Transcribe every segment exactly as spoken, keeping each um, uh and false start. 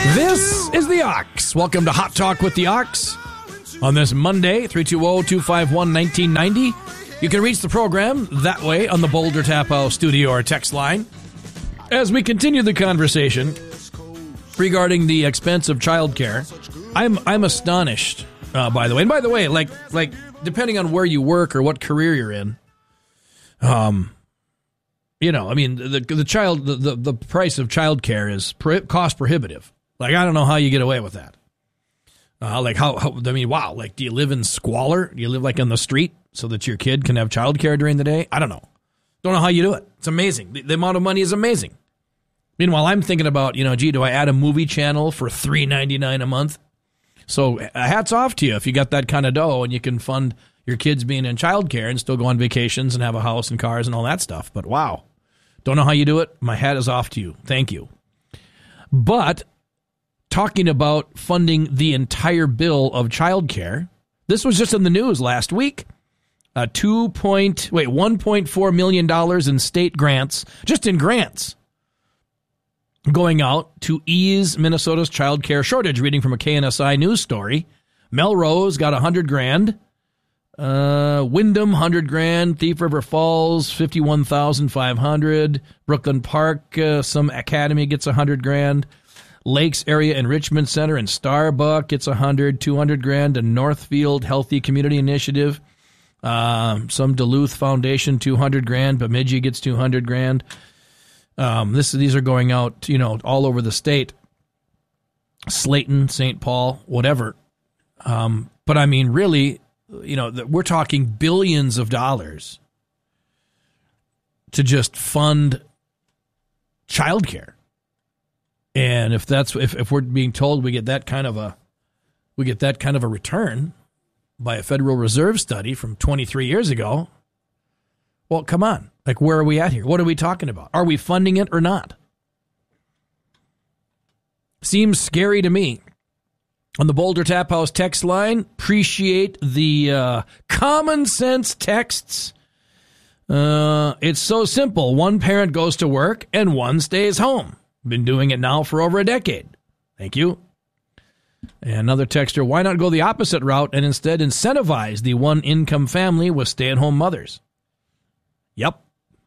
This is the Ox. Welcome to Hot Talk with the Ox. On this Monday, three two zero, two five one, one nine nine zero. You can reach the program that way on the Boulder Tap House studio or text line. As we continue the conversation regarding the expense of childcare, I'm I'm astonished, uh, by the way. And by the way, like like depending on where you work or what career you're in, um, you know, I mean, the the child the, the, the price of childcare is pro- cost prohibitive. Like, I don't know how you get away with that. Uh, like, how, how, I mean, wow, like, do you live in squalor? Do you live, like, on the street so that your kid can have childcare during the day? I don't know. Don't know how you do it. It's amazing. The, the amount of money is amazing. Meanwhile, I'm thinking about, you know, gee, do I add a movie channel for three ninety-nine a month? So, uh, hats off to you if you got that kind of dough and you can fund your kids being in childcare and still go on vacations and have a house and cars and all that stuff. But, wow. Don't know how you do it. My hat is off to you. Thank you. But talking about funding the entire bill of childcare, this was just in the news last week. Uh, two point wait one point four million dollars in state grants, just in grants, going out to ease Minnesota's childcare shortage. Reading from a K N S I news story, Melrose got a hundred grand, uh, Wyndham hundred grand, Thief River Falls fifty one thousand five hundred, Brooklyn Park, uh, some academy gets a hundred grand. Lakes Area Enrichment Center and Starbuck gets one hundred, two hundred grand. And Northfield Healthy Community Initiative, um, some Duluth Foundation, two hundred grand. Bemidji gets two hundred grand. Um, this these are going out, you know, all over the state. Slayton, Saint Paul, whatever. Um, but I mean, really, you know, we're talking billions of dollars to just fund childcare. And if that's if, if we're being told we get that kind of a we get that kind of a return by a Federal Reserve study from twenty-three years ago, well, come on. Like, where are we at here? What are we talking about? Are we funding it or not? Seems scary to me. On the Boulder Tap House text line, appreciate the uh, common sense texts. Uh, it's so simple. One parent goes to work and one stays home. Been doing it now for over a decade. Thank you. And another texter, why not go the opposite route and instead incentivize the one-income family with stay-at-home mothers? Yep.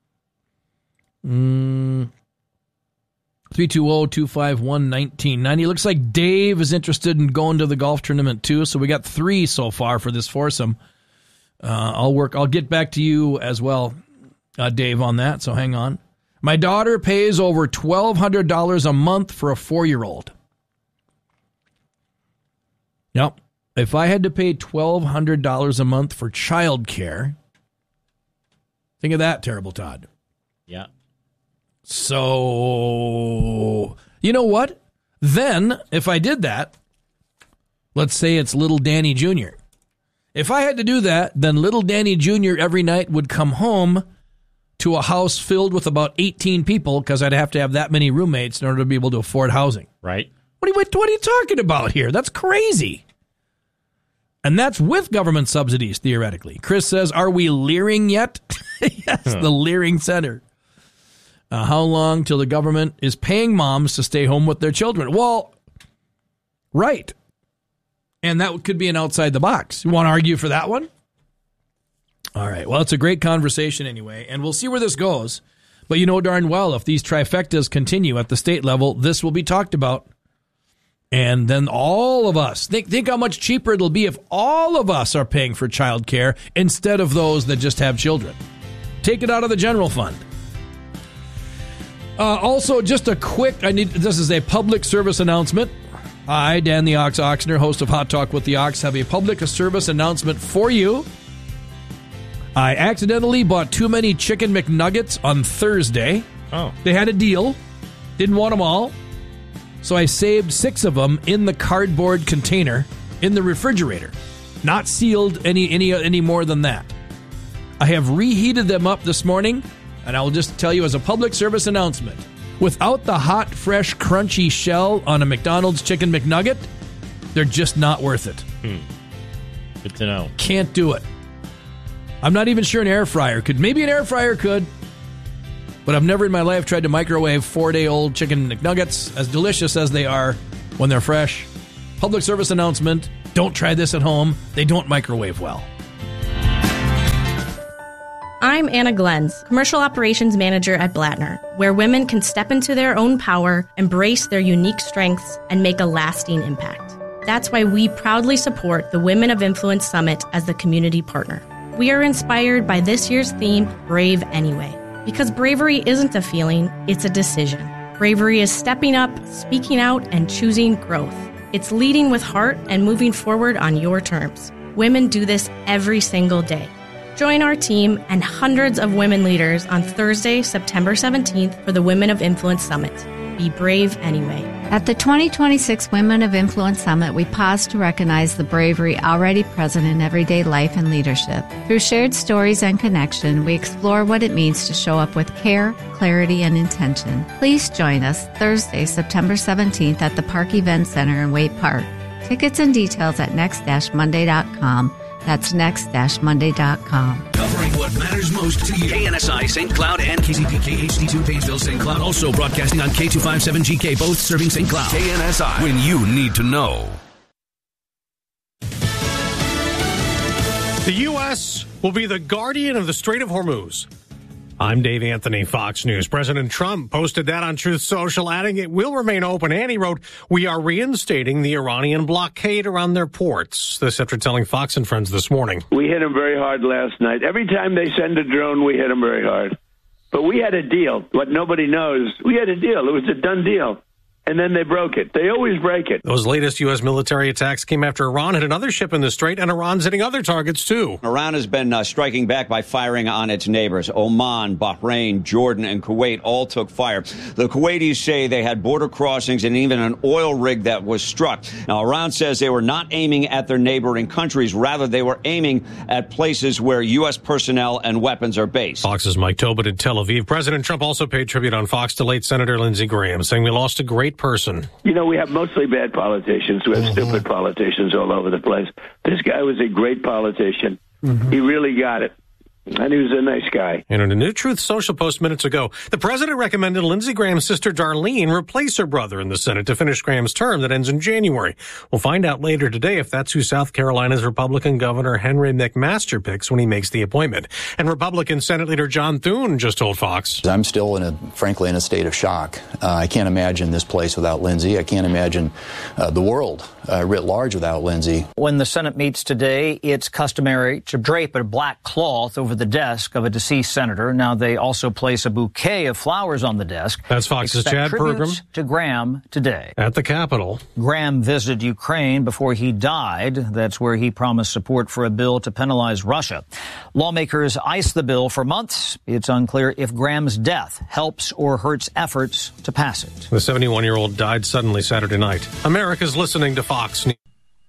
Mm. three two zero, two five one, one nine nine zero. Looks like Dave is interested in going to the golf tournament too, so we got three so far for this foursome. Uh, I'll work. I'll get back to you as well, uh, Dave, on that, so hang on. My daughter pays over twelve hundred dollars a month for a four-year-old. Yep. If I had to pay twelve hundred dollars a month for childcare, think of that, Terrible Todd. Yeah. So, you know what? Then, if I did that, let's say it's little Danny Junior If I had to do that, then little Danny Junior every night would come home to a house filled with about eighteen people because I'd have to have that many roommates in order to be able to afford housing. Right. What are you, what are you talking about here? That's crazy. And that's with government subsidies, theoretically. Chris says, are we leering yet? Yes, huh. The Leering Center. Uh, how long till the government is paying moms to stay home with their children? Well, right. And that could be an outside the box. You want to argue for that one? All right. Well, it's a great conversation anyway, and we'll see where this goes. But you know darn well, if these trifectas continue at the state level, this will be talked about. And then all of us, think think how much cheaper it'll be if all of us are paying for childcare instead of those that just have children. Take it out of the general fund. Uh, also, just a quick, I need. This is a public service announcement. I, Dan the Ox Oxner, host of Hot Talk with the Ox, have a public service announcement for you. I accidentally bought too many Chicken McNuggets on Thursday. Oh. They had a deal. Didn't want them all. So I saved six of them in the cardboard container in the refrigerator. Not sealed any any any more than that. I have reheated them up this morning, and I will just tell you as a public service announcement. Without the hot, fresh, crunchy shell on a McDonald's Chicken McNugget, they're just not worth it. Hmm. Good to know. Can't do it. I'm not even sure an air fryer could. Maybe an air fryer could. But I've never in my life tried to microwave four-day-old Chicken McNuggets, as delicious as they are, when they're fresh. Public service announcement, don't try this at home. They don't microwave well. I'm Anna Glenz, Commercial Operations Manager at Blattner, where women can step into their own power, embrace their unique strengths, and make a lasting impact. That's why we proudly support the Women of Influence Summit as the community partner. We are inspired by this year's theme, Brave Anyway, because bravery isn't a feeling, it's a decision. Bravery is stepping up, speaking out, and choosing growth. It's leading with heart and moving forward on your terms. Women do this every single day. Join our team and hundreds of women leaders on Thursday, September seventeenth for the Women of Influence Summit. Be brave anyway. At the twenty twenty-six Women of Influence Summit, we pause to recognize the bravery already present in everyday life and leadership. Through shared stories and connection, we explore what it means to show up with care, clarity, and intention. Please join us Thursday, September seventeenth at the Park Event Center in Waite Park. Tickets and details at next dash monday dot com. That's next dash monday dot com. Covering what matters most to you. K N S I, Saint Cloud, and K C P K H D two, Painesville, Saint Cloud. Also broadcasting on K two fifty-seven G K, both serving Saint Cloud. K N S I, when you need to know. The U S will be the guardian of the Strait of Hormuz. I'm Dave Anthony, Fox News. President Trump posted that on Truth Social, adding it will remain open. And he wrote, we are reinstating the Iranian blockade around their ports. This after telling Fox and Friends this morning. We hit them very hard last night. Every time they send a drone, we hit them very hard. But we had a deal. What nobody knows, we had a deal. It was a done deal. And then they broke it. They always break it. Those latest U S military attacks came after Iran hit another ship in the Strait, and Iran's hitting other targets, too. Iran has been uh, striking back by firing on its neighbors. Oman, Bahrain, Jordan, and Kuwait all took fire. The Kuwaitis say they had border crossings and even an oil rig that was struck. Now, Iran says they were not aiming at their neighboring countries. Rather, they were aiming at places where U S personnel and weapons are based. Fox's Mike Tobin in Tel Aviv. President Trump also paid tribute on Fox to late Senator Lindsey Graham, saying we lost a great person. You know, we have mostly bad politicians. We have mm-hmm. stupid politicians all over the place. This guy was a great politician. Mm-hmm. He really got it. And he was a nice guy. And in a new Truth Social post minutes ago, the president recommended Lindsey Graham's sister Darlene replace her brother in the Senate to finish Graham's term that ends in January. We'll find out later today if that's who South Carolina's Republican Governor Henry McMaster picks when he makes the appointment. And Republican Senate Leader John Thune just told Fox. I'm still, in a, frankly, in a state of shock. Uh, I can't imagine this place without Lindsey. I can't imagine uh, the world uh, writ large without Lindsey. When the Senate meets today, it's customary to drape a black cloth over the desk of a deceased senator. Now they also place a bouquet of flowers on the desk. That's Fox's Expect Chad Pergram to Graham today at the Capitol. Graham visited Ukraine before he died. That's where he promised support for a bill to penalize Russia. Lawmakers iced the bill for months. It's unclear if Graham's death helps or hurts efforts to pass it. The seventy-one-year-old died suddenly Saturday night. America's listening to Fox News.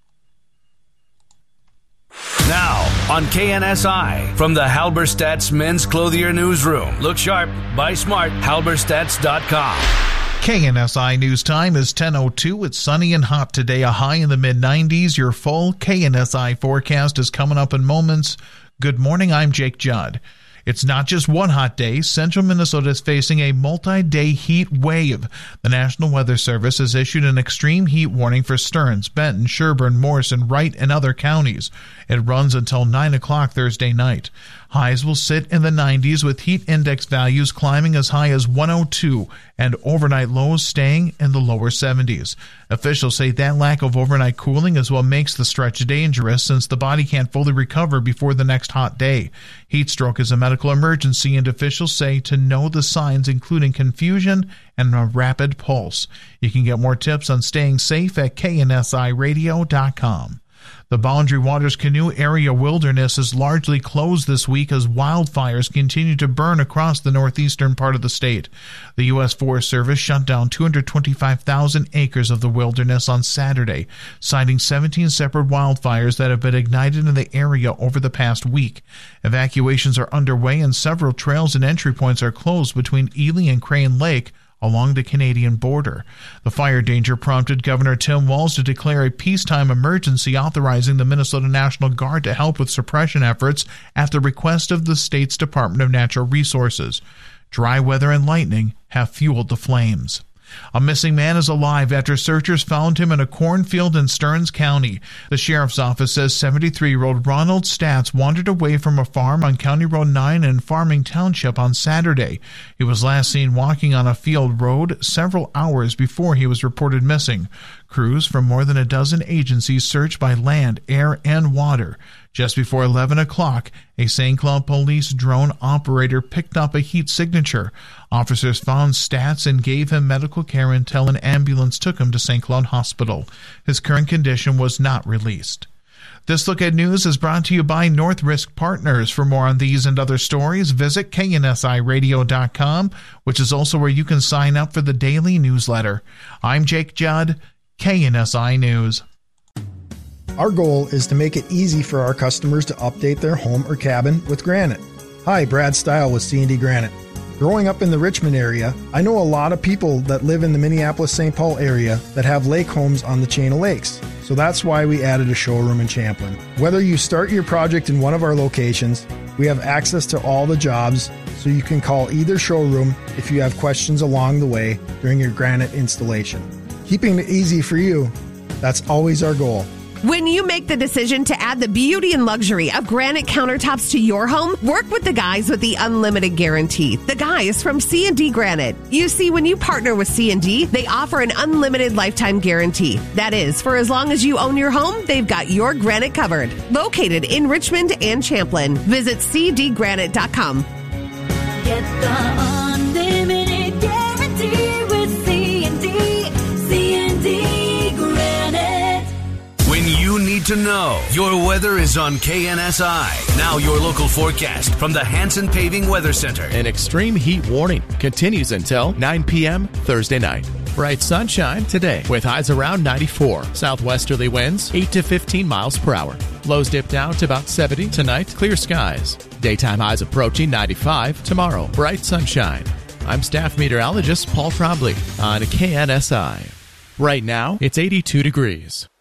Now, on K N S I, from the Halberstadt's Men's Clothier Newsroom. Look sharp, buy smart, halberstadts dot com. K N S I News Time is ten oh two. It's sunny and hot today, a high in the mid nineties. Your full K N S I forecast is coming up in moments. Good morning, I'm Jake Judd. It's not just one hot day. Central Minnesota is facing a multi-day heat wave. The National Weather Service has issued an extreme heat warning for Stearns, Benton, Sherburne, Morrison, Wright, and other counties. It runs until nine o'clock Thursday night. Highs will sit in the nineties with heat index values climbing as high as one oh two and overnight lows staying in the lower seventies. Officials say that lack of overnight cooling is what makes the stretch dangerous since the body can't fully recover before the next hot day. Heat stroke is a medical emergency, and officials say to know the signs including confusion and a rapid pulse. You can get more tips on staying safe at K N S I radio dot com. The Boundary Waters Canoe Area Wilderness is largely closed this week as wildfires continue to burn across the northeastern part of the state. The U S Forest Service shut down two hundred twenty-five thousand acres of the wilderness on Saturday, citing seventeen separate wildfires that have been ignited in the area over the past week. Evacuations are underway and several trails and entry points are closed between Ely and Crane Lake, along the Canadian border. The fire danger prompted Governor Tim Walz to declare a peacetime emergency, authorizing the Minnesota National Guard to help with suppression efforts at the request of the state's Department of Natural Resources. Dry weather and lightning have fueled the flames. A missing man is alive after searchers found him in a cornfield in Stearns County. The sheriff's office says seventy-three-year-old Ronald Statz wandered away from a farm on County Road nine in Farming Township on Saturday. He was last seen walking on a field road several hours before he was reported missing. Crews from more than a dozen agencies searched by land, air, and water. Just before eleven o'clock, a Saint Cloud police drone operator picked up a heat signature. Officers found Statz and gave him medical care until an ambulance took him to Saint Cloud Hospital. His current condition was not released. This Look at News is brought to you by North Risk Partners. For more on these and other stories, visit K N S I radio dot com, which is also where you can sign up for the daily newsletter. I'm Jake Judd, K N S I News. Our goal is to make it easy for our customers to update their home or cabin with granite. Hi, Brad Stile with C and D Granite. Growing up in the Richmond area, I know a lot of people that live in the Minneapolis-Saint Paul area that have lake homes on the chain of lakes. So that's why we added a showroom in Champlin. Whether you start your project in one of our locations, we have access to all the jobs, so you can call either showroom if you have questions along the way during your granite installation. Keeping it easy for you, that's always our goal. When you make the decision to add the beauty and luxury of granite countertops to your home, work with the guys with the unlimited guarantee. The guys from C and D Granite. You see, when you partner with C and D, they offer an unlimited lifetime guarantee. That is, for as long as you own your home, they've got your granite covered. Located in Richmond and Champlin. Visit c d granite dot com. Get the unlimited guarantee with C and D. C and D Granite. When you need to know, your weather is on K N S I. Now your local forecast from the Hanson Paving Weather Center. An extreme heat warning continues until nine p.m. Thursday night. Bright sunshine today with highs around ninety-four. Southwesterly winds eight to fifteen miles per hour. Lows dip down to about seventy tonight. Clear skies. Daytime highs approaching ninety-five tomorrow. Bright sunshine. I'm staff meteorologist Paul Trombley on K N S I. Right now, it's eighty-two degrees.